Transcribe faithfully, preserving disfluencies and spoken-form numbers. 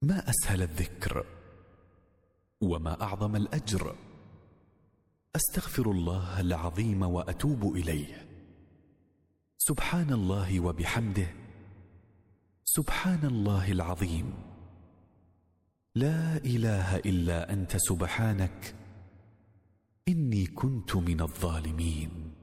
ما أسهل الذكر وما أعظم الأجر. أستغفر الله العظيم وأتوب إليه. سبحان الله وبحمده، سبحان الله العظيم. لا إله إلا أنت سبحانك إني كنت من الظالمين.